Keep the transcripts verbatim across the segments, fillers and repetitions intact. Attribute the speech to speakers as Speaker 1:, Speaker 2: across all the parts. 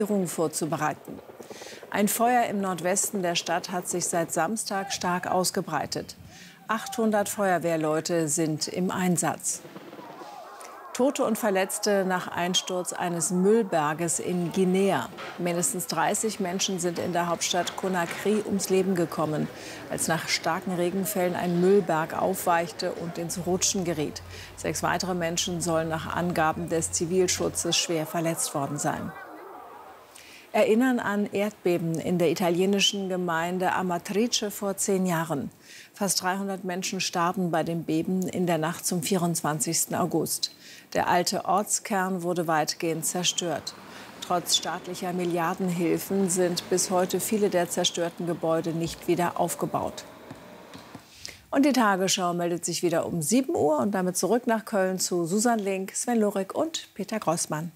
Speaker 1: vorzubereiten. Ein Feuer im Nordwesten der Stadt hat sich seit Samstag stark ausgebreitet. achthundert Feuerwehrleute sind im Einsatz. Tote und Verletzte nach Einsturz eines Müllberges in Guinea. Mindestens dreißig Menschen sind in der Hauptstadt Conakry ums Leben gekommen, als nach starken Regenfällen ein Müllberg aufweichte und ins Rutschen geriet. Sechs weitere Menschen sollen nach Angaben des Zivilschutzes schwer verletzt worden sein. Erinnern an Erdbeben in der italienischen Gemeinde Amatrice vor zehn Jahren. Fast dreihundert Menschen starben bei dem Beben in der Nacht zum vierundzwanzigsten August. Der alte Ortskern wurde weitgehend zerstört. Trotz staatlicher Milliardenhilfen sind bis heute viele der zerstörten Gebäude nicht wieder aufgebaut. Und die Tagesschau meldet sich wieder um sieben Uhr und damit zurück nach Köln zu Susan Link, Sven Lorek und Peter Grossmann.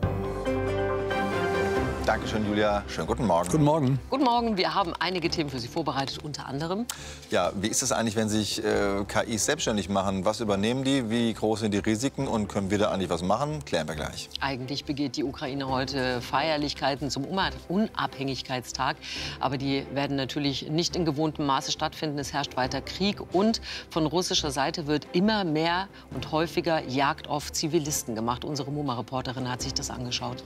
Speaker 2: Dankeschön, Julia. Schönen guten Morgen.
Speaker 3: Guten Morgen.
Speaker 4: Guten Morgen. Wir haben einige Themen für Sie vorbereitet, unter anderem.
Speaker 2: Ja, wie ist es eigentlich, wenn sich äh, K Is selbstständig machen? Was übernehmen die? Wie groß sind die Risiken? Und können wir da eigentlich was machen? Klären wir gleich.
Speaker 4: Eigentlich begeht die Ukraine heute Feierlichkeiten zum Unabhängigkeitstag. Aber die werden natürlich nicht in gewohntem Maße stattfinden. Es herrscht weiter Krieg. Und von russischer Seite wird immer mehr und häufiger Jagd auf Zivilisten gemacht. Unsere MoMA-Reporterin hat sich das angeschaut.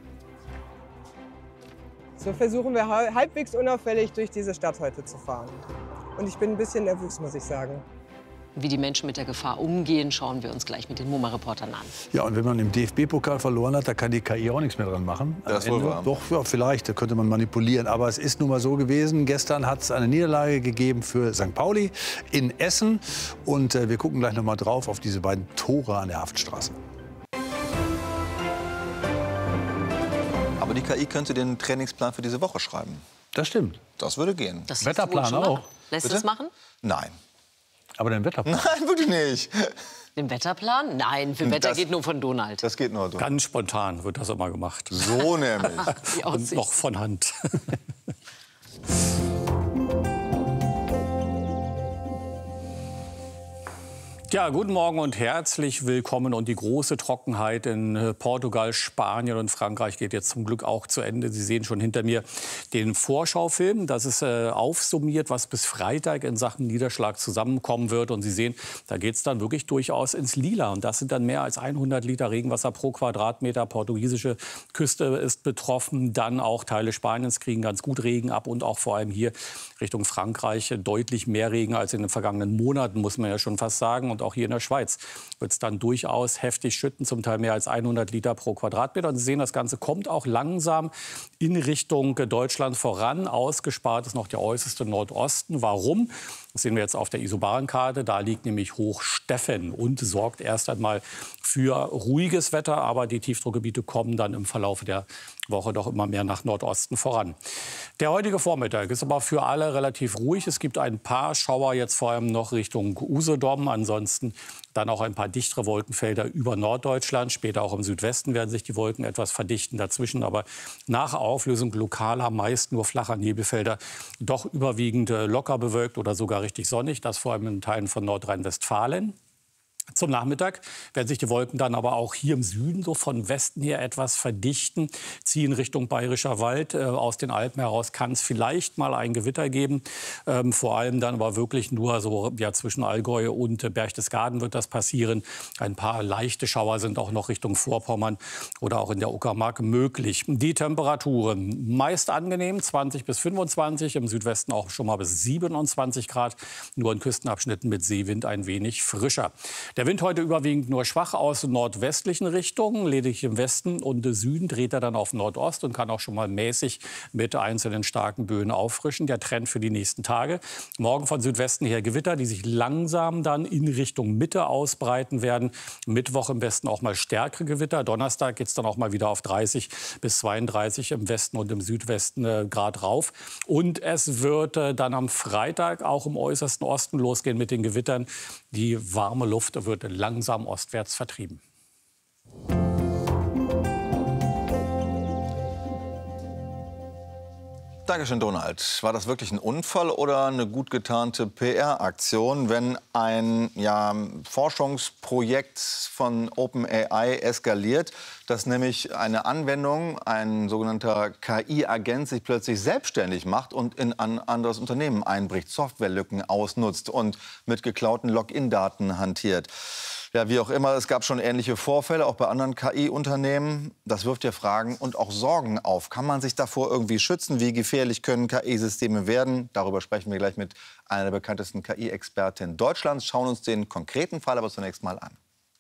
Speaker 5: So versuchen wir halbwegs unauffällig durch diese Stadt heute zu fahren. Und ich bin ein bisschen nervös, muss ich sagen.
Speaker 4: Wie die Menschen mit der Gefahr umgehen, schauen wir uns gleich mit den MoMA-Reportern an.
Speaker 3: Ja, und wenn man im D F B-Pokal verloren hat, da kann die K I auch nichts mehr dran machen.
Speaker 2: Das ist wohl wahr.
Speaker 3: Doch, ja, vielleicht, da könnte man manipulieren. Aber es ist nun mal so gewesen. Gestern hat es eine Niederlage gegeben für Sankt Pauli in Essen. Und äh, wir gucken gleich noch mal drauf auf diese beiden Tore an der Haftstraße.
Speaker 2: Aber die K I könnte den Trainingsplan für diese Woche schreiben.
Speaker 3: Das stimmt.
Speaker 2: Das würde gehen.
Speaker 4: Das
Speaker 3: Wetterplan auch.
Speaker 4: Lässt
Speaker 2: Bitte?
Speaker 4: es machen?
Speaker 2: Nein.
Speaker 3: Aber den Wetterplan?
Speaker 2: Nein, wirklich nicht.
Speaker 4: Den Wetterplan? Nein, für Wetter
Speaker 2: Das-
Speaker 4: geht nur von Donald.
Speaker 2: Das geht nur.
Speaker 6: Ganz spontan wird das immer gemacht.
Speaker 2: So nämlich.
Speaker 4: Die
Speaker 6: Und
Speaker 4: Aussicht.
Speaker 6: noch von Hand. Ja, guten Morgen und herzlich willkommen. Und die große Trockenheit in äh, Portugal, Spanien und Frankreich geht jetzt zum Glück auch zu Ende. Sie sehen schon hinter mir den Vorschaufilm. Das ist äh, aufsummiert, was bis Freitag in Sachen Niederschlag zusammenkommen wird. Und Sie sehen, da geht es dann wirklich durchaus ins Lila. Und das sind dann mehr als hundert Liter Regenwasser pro Quadratmeter. Portugiesische Küste ist betroffen. Dann auch Teile Spaniens kriegen ganz gut Regen ab. Und auch vor allem hier Richtung Frankreich deutlich mehr Regen als in den vergangenen Monaten, muss man ja schon fast sagen. Und auch hier in der Schweiz wird es dann durchaus heftig schütten, zum Teil mehr als hundert Liter pro Quadratmeter. Und Sie sehen, das Ganze kommt auch langsam in Richtung Deutschland voran. Ausgespart ist noch der äußerste Nordosten. Warum? Das sehen wir jetzt auf der Isobarenkarte. Da liegt nämlich Hochsteffen und sorgt erst einmal für ruhiges Wetter. Aber die Tiefdruckgebiete kommen dann im Verlauf der Woche doch immer mehr nach Nordosten voran. Der heutige Vormittag ist aber für alle relativ ruhig. Es gibt ein paar Schauer jetzt vor allem noch Richtung Usedom. Ansonsten dann auch ein paar dichtere Wolkenfelder über Norddeutschland. Später auch im Südwesten werden sich die Wolken etwas verdichten. Dazwischen aber nach Auflösung lokaler, meist nur flacher Nebelfelder, doch überwiegend äh, locker bewölkt oder sogar richtig sonnig. Das vor allem in Teilen von Nordrhein-Westfalen. Zum Nachmittag werden sich die Wolken dann aber auch hier im Süden so von Westen her etwas verdichten, ziehen Richtung Bayerischer Wald. Äh, aus den Alpen heraus kann es vielleicht mal ein Gewitter geben. Ähm, vor allem dann aber wirklich nur so ja, zwischen Allgäu und äh, Berchtesgaden wird das passieren. Ein paar leichte Schauer sind auch noch Richtung Vorpommern oder auch in der Uckermark möglich. Die Temperaturen meist angenehm, zwanzig bis fünfundzwanzig, im Südwesten auch schon mal bis siebenundzwanzig Grad. Nur in Küstenabschnitten mit Seewind ein wenig frischer. Der Wind heute überwiegend nur schwach aus nordwestlichen Richtungen. Lediglich im Westen und Süden dreht er dann auf Nordost und kann auch schon mal mäßig mit einzelnen starken Böen auffrischen. Der Trend für die nächsten Tage. Morgen von Südwesten her Gewitter, die sich langsam dann in Richtung Mitte ausbreiten werden. Mittwoch im Westen auch mal stärkere Gewitter. Donnerstag geht es dann auch mal wieder auf dreißig bis zweiunddreißig im Westen und im Südwesten äh, Grad rauf. Und es wird äh, dann am Freitag auch im äußersten Osten losgehen mit den Gewittern. Die warme Luft wird langsam ostwärts vertrieben.
Speaker 2: Dankeschön, Donald. War das wirklich ein Unfall oder eine gut getarnte P R-Aktion, wenn ein ja, Forschungsprojekt von OpenAI eskaliert, dass nämlich eine Anwendung, ein sogenannter K I-Agent, sich plötzlich selbstständig macht und in ein anderes Unternehmen einbricht, Softwarelücken ausnutzt und mit geklauten Login-Daten hantiert? Ja, wie auch immer, es gab schon ähnliche Vorfälle, auch bei anderen K I-Unternehmen. Das wirft ja Fragen und auch Sorgen auf. Kann man sich davor irgendwie schützen? Wie gefährlich können K I-Systeme werden? Darüber sprechen wir gleich mit einer der bekanntesten K I-Expertinnen Deutschlands. Schauen uns den konkreten Fall aber zunächst mal an.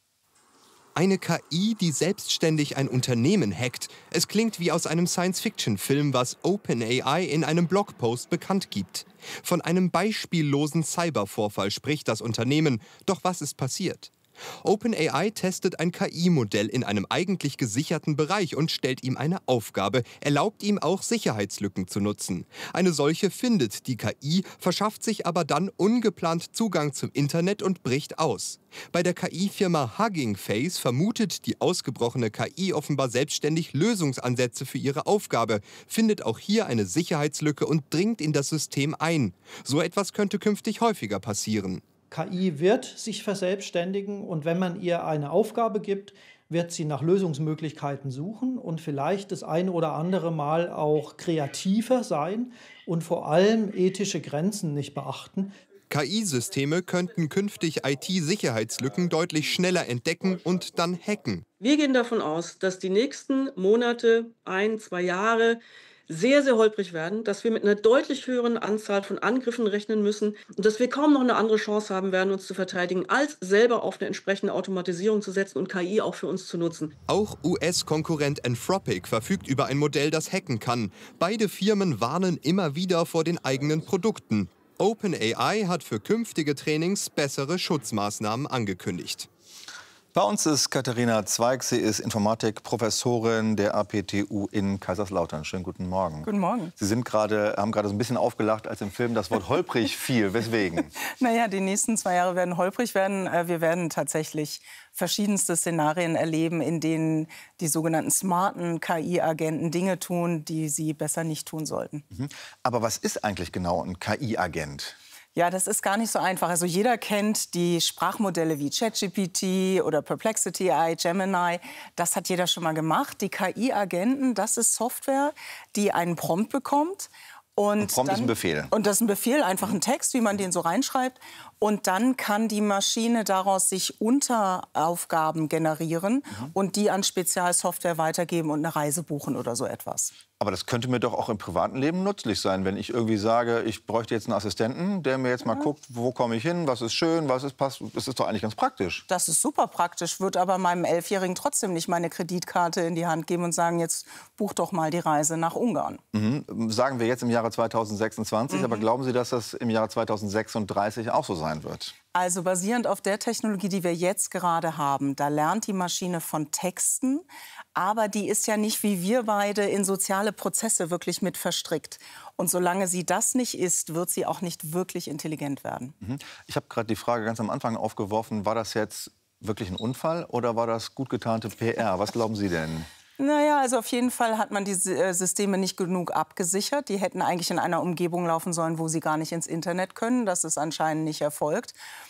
Speaker 7: Eine K I, die selbstständig ein Unternehmen hackt. Es klingt wie aus einem Science-Fiction-Film, was OpenAI in einem Blogpost bekannt gibt. Von einem beispiellosen Cybervorfall spricht das Unternehmen. Doch was ist passiert? OpenAI testet ein K I-Modell in einem eigentlich gesicherten Bereich und stellt ihm eine Aufgabe, erlaubt ihm auch Sicherheitslücken zu nutzen. Eine solche findet die K I, verschafft sich aber dann ungeplant Zugang zum Internet und bricht aus. Bei der K I-Firma Hugging Face vermutet die ausgebrochene K I offenbar selbstständig Lösungsansätze für ihre Aufgabe, findet auch hier eine Sicherheitslücke und dringt in das System ein. So etwas könnte künftig häufiger passieren.
Speaker 8: K I wird sich verselbstständigen und wenn man ihr eine Aufgabe gibt, wird sie nach Lösungsmöglichkeiten suchen und vielleicht das eine oder andere Mal auch kreativer sein und vor allem ethische Grenzen nicht beachten.
Speaker 7: K I-Systeme könnten künftig I T-Sicherheitslücken deutlich schneller entdecken und dann hacken.
Speaker 9: Wir gehen davon aus, dass die nächsten Monate, ein, zwei Jahre sehr, sehr holprig werden, dass wir mit einer deutlich höheren Anzahl von Angriffen rechnen müssen und dass wir kaum noch eine andere Chance haben werden, uns zu verteidigen, als selber auf eine entsprechende Automatisierung zu setzen und K I auch für uns zu nutzen.
Speaker 7: Auch U S-Konkurrent Anthropic verfügt über ein Modell, das hacken kann. Beide Firmen warnen immer wieder vor den eigenen Produkten. OpenAI hat für künftige Trainings bessere Schutzmaßnahmen angekündigt.
Speaker 2: Bei uns ist Katharina Zweig. Sie ist Informatikprofessorin der A P T U in Kaiserslautern. Schönen guten Morgen.
Speaker 10: Guten Morgen.
Speaker 2: Sie sind gerade, haben gerade so ein bisschen aufgelacht, als im Film das Wort holprig fiel. Weswegen?
Speaker 10: Naja, die nächsten zwei Jahre werden holprig werden. Wir werden tatsächlich verschiedenste Szenarien erleben, in denen die sogenannten smarten K I-Agenten Dinge tun, die sie besser nicht tun sollten.
Speaker 2: Mhm. Aber was ist eigentlich genau ein K I-Agent?
Speaker 10: Ja, das ist gar nicht so einfach. Also jeder kennt die Sprachmodelle wie ChatGPT oder Perplexity A I, Gemini. Das hat jeder schon mal gemacht. Die K I-Agenten, das ist Software, die einen Prompt bekommt. Und
Speaker 2: ein Prompt
Speaker 10: dann,
Speaker 2: ist ein Befehl.
Speaker 10: Und das ist ein Befehl, einfach ein Text, wie man den so reinschreibt. Und dann kann die Maschine daraus sich Unteraufgaben generieren mhm. und die an Spezialsoftware weitergeben und eine Reise buchen oder so etwas.
Speaker 2: Aber das könnte mir doch auch im privaten Leben nützlich sein, wenn ich irgendwie sage, ich bräuchte jetzt einen Assistenten, der mir jetzt mal ja. guckt, wo komme ich hin, was ist schön, was ist passt. Das ist doch eigentlich ganz praktisch.
Speaker 10: Das ist super praktisch, würde aber meinem Elfjährigen trotzdem nicht meine Kreditkarte in die Hand geben und sagen, jetzt buch doch mal die Reise nach Ungarn.
Speaker 2: Mhm. Sagen wir jetzt im Jahre zweitausendsechsundzwanzig, mhm. aber glauben Sie, dass das im Jahre zweitausendsechsunddreißig auch so sein wird?
Speaker 10: Also basierend auf der Technologie, die wir jetzt gerade haben, da lernt die Maschine von Texten, aber die ist ja nicht wie wir beide in soziale Prozesse wirklich mit verstrickt. Und solange sie das nicht ist, wird sie auch nicht wirklich intelligent werden.
Speaker 2: Ich habe gerade die Frage ganz am Anfang aufgeworfen, war das jetzt wirklich ein Unfall oder war das gut getarnte P R? Was glauben Sie denn?
Speaker 10: Naja, also auf jeden Fall hat man die Systeme nicht genug abgesichert. Die hätten eigentlich in einer Umgebung laufen sollen, wo sie gar nicht ins Internet können. Das ist anscheinend nicht erfolgt.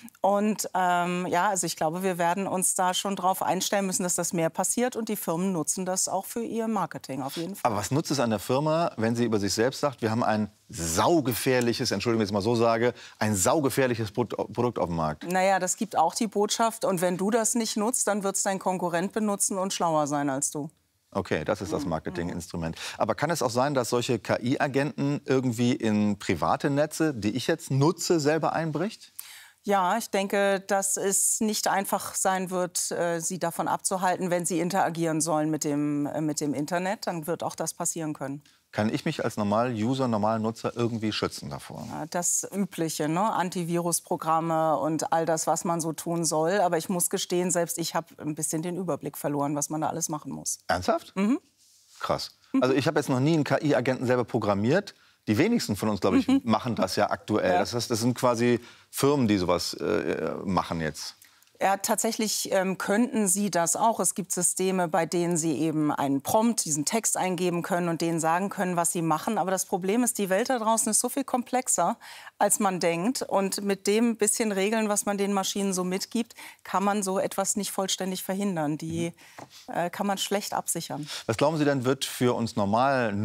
Speaker 10: Und ähm, ja, also ich glaube, wir werden uns da schon darauf einstellen müssen, dass das mehr passiert. Und die Firmen nutzen das auch für ihr Marketing auf jeden Fall.
Speaker 2: Aber was nutzt es an der Firma, wenn sie über sich selbst sagt, wir haben ein saugefährliches, Entschuldigung, wenn ich es mal so sage, ein saugefährliches Produkt auf dem Markt?
Speaker 10: Naja, das gibt auch die Botschaft. Und wenn du das nicht nutzt, dann wird es dein Konkurrent benutzen und schlauer sein als du.
Speaker 2: Okay, das ist das Marketinginstrument. Aber kann es auch sein, dass solche K I-Agenten irgendwie in private Netze, die ich jetzt nutze, selber einbricht?
Speaker 10: Ja, ich denke, dass es nicht einfach sein wird, sie davon abzuhalten, wenn sie interagieren sollen mit dem, mit dem Internet. Dann wird auch das passieren können.
Speaker 2: Kann ich mich als Normal-User, Normal-Nutzer irgendwie schützen davor?
Speaker 10: Das Übliche, ne? Antivirusprogramme und all das, was man so tun soll. Aber ich muss gestehen, selbst ich habe ein bisschen den Überblick verloren, was man da alles machen muss.
Speaker 2: Ernsthaft?
Speaker 10: Mhm.
Speaker 2: Krass. Also ich habe jetzt noch nie einen K I-Agenten selber programmiert. Die wenigsten von uns, glaube ich, mhm. machen das ja aktuell. Ja. Das heißt, das sind quasi Firmen, die sowas äh, machen jetzt.
Speaker 10: Ja, tatsächlich ähm, könnten Sie das auch. Es gibt Systeme, bei denen Sie eben einen Prompt, diesen Text eingeben können und denen sagen können, was Sie machen. Aber das Problem ist, die Welt da draußen ist so viel komplexer, als man denkt. Und mit dem bisschen Regeln, was man den Maschinen so mitgibt, kann man so etwas nicht vollständig verhindern. Die äh, kann man schlecht absichern.
Speaker 2: Was glauben Sie denn, wird für uns normal